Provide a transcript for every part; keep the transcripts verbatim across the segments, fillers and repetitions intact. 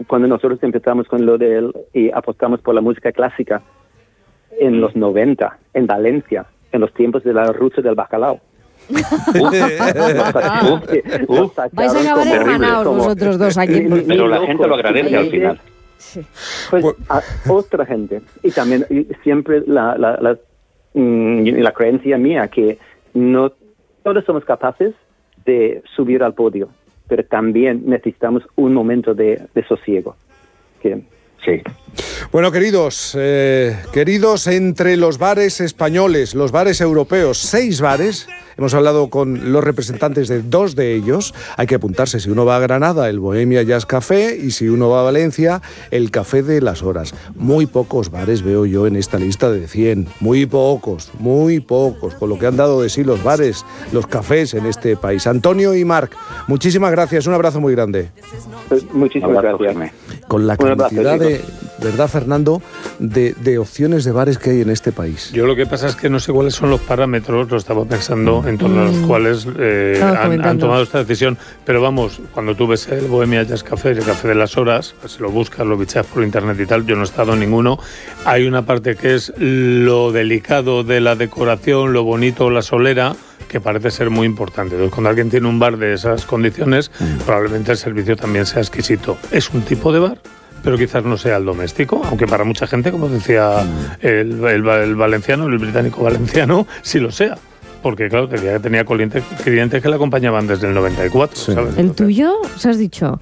cuando nosotros empezamos con lo de él y apostamos por la música clásica en los noventa, en Valencia, en los tiempos de la ruta del bacalao. Vais a acabar hermanados vosotros dos aquí. Pero la gente lo agradece al final. Sí. Pues a otra gente. Y también y siempre la, la, la, la creencia mía que no todos somos capaces de subir al podio, pero también necesitamos un momento de, de sosiego. Que, sí. Bueno, queridos, eh, queridos entre los bares españoles, los bares europeos, seis bares. Hemos hablado con los representantes de dos de ellos. Hay que apuntarse. Si uno va a Granada, el Bohemia Jazz Café, y si uno va a Valencia, el Café de las Horas. Muy pocos bares veo yo en esta lista de cien. Muy pocos, muy pocos. Con lo que han dado de sí los bares, los cafés en este país. Antonio y Marc, muchísimas gracias. Un abrazo muy grande. Muchísimas gracias. Con la cantidad de, ¿verdad, Fernando?, de, de opciones de bares que hay en este país. Yo lo que pasa es que no sé cuáles son los parámetros, lo estaba pensando, en torno a los cuales eh, han, han tomado esta decisión. Pero vamos, cuando tú ves el Bohemia Jazz Café, el Café de las Horas, si lo buscas, lo bicheas por internet y tal, yo no he estado en ninguno. Hay una parte que es lo delicado de la decoración, lo bonito, la solera, que parece ser muy importante. Entonces, cuando alguien tiene un bar de esas condiciones, mm. probablemente el servicio también sea exquisito. Es un tipo de bar, pero quizás no sea el doméstico, aunque para mucha gente, como decía mm. el, el, el valenciano, el británico valenciano, sí lo sea. Porque, claro, tenía, tenía clientes, clientes que le acompañaban desde el noventa y cuatro. Sí. ¿Sabes? ¿El tuyo, os has dicho?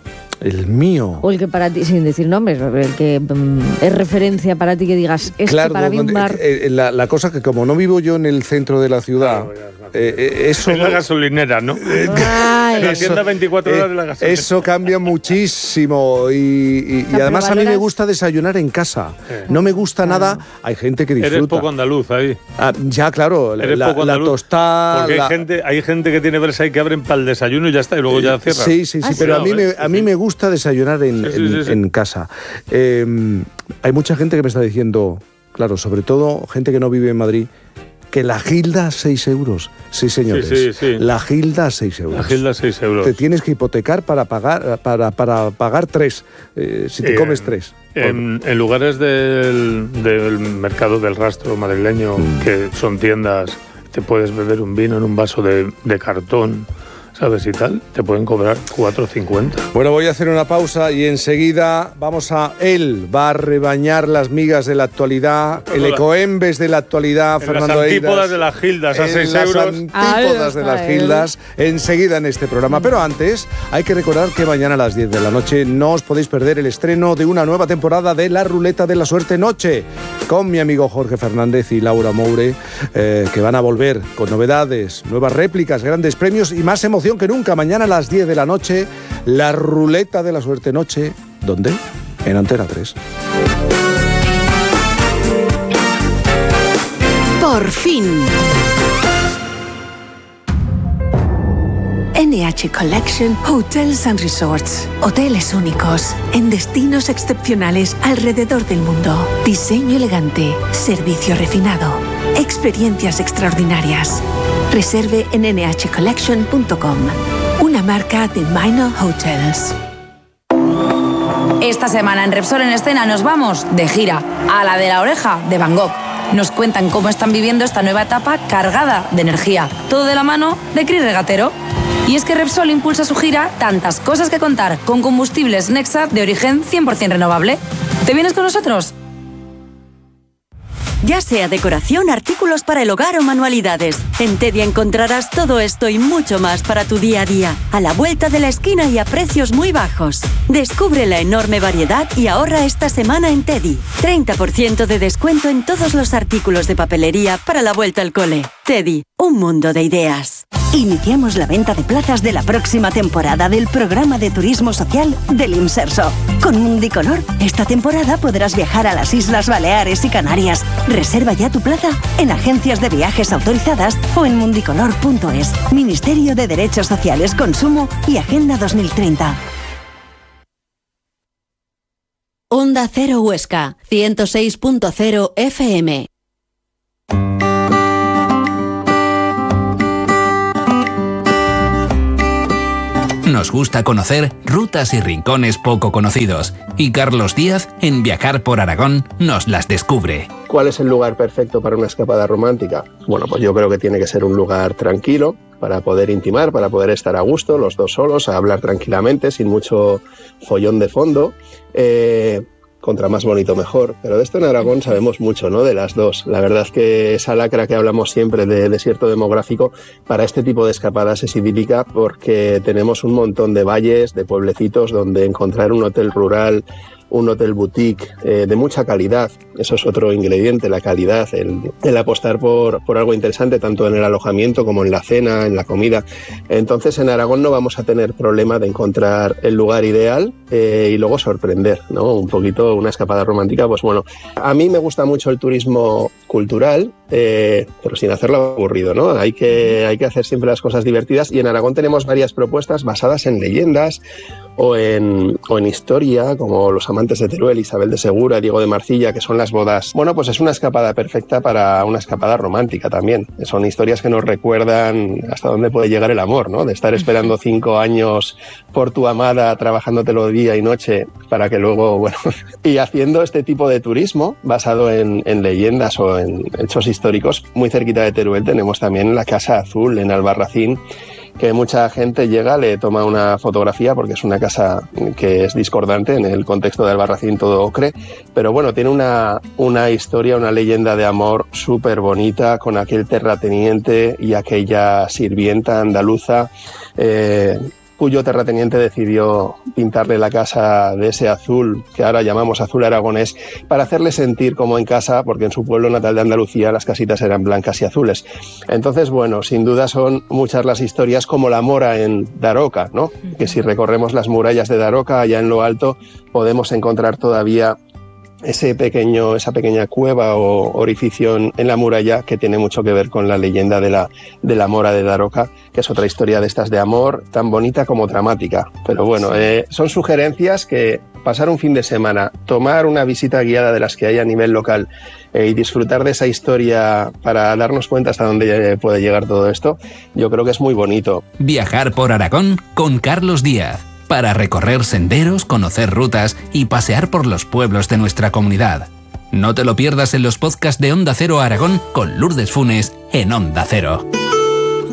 El mío. O el que para ti, sin decir nombres, el que um, es referencia para ti, que digas, es claro, que para mí un bar... Eh, eh, la, la cosa que como no vivo yo en el centro de la ciudad... Claro, eh, eh, eso... Es la gasolinera, ¿no? Ay, la tienda veinticuatro horas de la gasolinera. Eso cambia muchísimo y, y, y además a mí me gusta desayunar en casa. Eh. No me gusta claro. nada. Hay gente que disfruta. Eres poco andaluz ahí. Ah, ya, claro. Eres la, poco la andaluz, tostada... Porque la... hay, gente, hay gente que tiene bares ahí que abren para el desayuno y ya está, y luego ya cierran. Sí, sí, sí, ah, pero sí, a mí, me, a mí me gusta desayunar en, sí, sí, en, sí, sí. en casa. Eh, hay mucha gente que me está diciendo, claro, sobre todo gente que no vive en Madrid, que la gilda seis euros. Sí, señores. Sí, sí, sí. La gilda seis euros. La gilda seis euros. Te tienes que hipotecar para pagar para, para pagar tres, eh, si te eh, comes tres. En, en lugares del, del mercado del rastro madrileño, mm. que son tiendas, te puedes beber un vino en un vaso de, de cartón, ¿sabes? Y tal, te pueden cobrar cuatro cincuenta. Bueno, voy a hacer una pausa y enseguida vamos a... Él va a rebañar las migas de la actualidad, el ecoembes de la actualidad, en Fernando las antípodas Eiras, de las gildas a seis euros. En las antípodas de las gildas, enseguida en este programa. Pero antes, hay que recordar que mañana a las diez de la noche no os podéis perder el estreno de una nueva temporada de La Ruleta de la Suerte Noche, con mi amigo Jorge Fernández y Laura Moure, eh, que van a volver con novedades, nuevas réplicas, grandes premios y más emoción que nunca. Mañana a las diez de la noche, La Ruleta de la Suerte Noche. ¿Dónde? En Antena tres. Por fin. N H Collection Hotels and Resorts. Hoteles únicos, en destinos excepcionales alrededor del mundo. Diseño elegante, servicio refinado, experiencias extraordinarias. Reserve en ene hache collection punto com, una marca de Minor Hotels. Esta semana en Repsol en Escena nos vamos de gira a la de la oreja de Van Gogh. Nos cuentan cómo están viviendo esta nueva etapa cargada de energía. Todo de la mano de Cris Regatero. Y es que Repsol impulsa su gira Tantas cosas que contar con combustibles Nexa de origen cien por ciento renovable. ¿Te vienes con nosotros? Ya sea decoración, artículos para el hogar o manualidades, en Teddy encontrarás todo esto y mucho más para tu día a día, a la vuelta de la esquina y a precios muy bajos. Descubre la enorme variedad y ahorra esta semana en Teddy. treinta por ciento de descuento en todos los artículos de papelería para la vuelta al cole. Teddy, un mundo de ideas. Iniciamos la venta de plazas de la próxima temporada del programa de turismo social del Imserso. Con Mundicolor, esta temporada podrás viajar a las Islas Baleares y Canarias. Reserva ya tu plaza en agencias de viajes autorizadas o en mundicolor punto es. Ministerio de Derechos Sociales, Consumo y Agenda dos mil treinta. Onda Cero Huesca, ciento seis punto cero F M. nos gusta conocer rutas y rincones poco conocidos, y Carlos Díaz, en Viajar por Aragón, nos las descubre. ¿Cuál es el lugar perfecto para una escapada romántica? Bueno, pues yo creo que tiene que ser un lugar tranquilo, para poder intimar, para poder estar a gusto, los dos solos, a hablar tranquilamente, sin mucho follón de fondo. Eh, contra más bonito mejor. Pero de esto en Aragón sabemos mucho, ¿no? De las dos. La verdad es que esa lacra que hablamos siempre de desierto demográfico, para este tipo de escapadas es idílica, porque tenemos un montón de valles, de pueblecitos donde encontrar un hotel rural, un hotel boutique eh, de mucha calidad. Eso es otro ingrediente, la calidad, el, el apostar por, por algo interesante, tanto en el alojamiento como en la cena, en la comida. Entonces en Aragón no vamos a tener problema de encontrar el lugar ideal eh, y luego sorprender, ¿no? Un poquito una escapada romántica. Pues bueno, a mí me gusta mucho el turismo cultural, eh, pero sin hacerlo aburrido, ¿no? Hay que, hay que hacer siempre las cosas divertidas, y en Aragón tenemos varias propuestas basadas en leyendas o en, o en historia, como Los amantes de Teruel, Isabel de Segura, Diego de Marcilla, que son las bodas. Bueno, pues es una escapada perfecta para una escapada romántica también. Son historias que nos recuerdan hasta dónde puede llegar el amor, ¿no? De estar esperando cinco años por tu amada, trabajándotelo día y noche, para que luego, bueno... Y haciendo este tipo de turismo, basado en, en leyendas o en hechos históricos, muy cerquita de Teruel tenemos también la Casa Azul, en Albarracín, que mucha gente llega, le toma una fotografía porque es una casa que es discordante en el contexto de Albarracín, todo ocre, pero bueno, tiene una, una historia, una leyenda de amor súper bonita con aquel terrateniente y aquella sirvienta andaluza, eh, cuyo terrateniente decidió pintarle la casa de ese azul, que ahora llamamos azul aragonés, para hacerle sentir como en casa, porque en su pueblo natal de Andalucía las casitas eran blancas y azules. Entonces, bueno, sin duda son muchas las historias, como la mora en Daroca, ¿no? Que si recorremos las murallas de Daroca, allá en lo alto, podemos encontrar todavía ese pequeño, esa pequeña cueva o orificio en, en la muralla, que tiene mucho que ver con la leyenda de la, de la mora de Daroca, que es otra historia de estas de amor, tan bonita como dramática. Pero bueno, eh, son sugerencias que pasar un fin de semana, tomar una visita guiada de las que hay a nivel local eh, y disfrutar de esa historia para darnos cuenta hasta dónde puede llegar todo esto, yo creo que es muy bonito. Viajar por Aragón con Carlos Díaz, para recorrer senderos, conocer rutas y pasear por los pueblos de nuestra comunidad. No te lo pierdas en los podcasts de Onda Cero Aragón con Lourdes Funes en Onda Cero.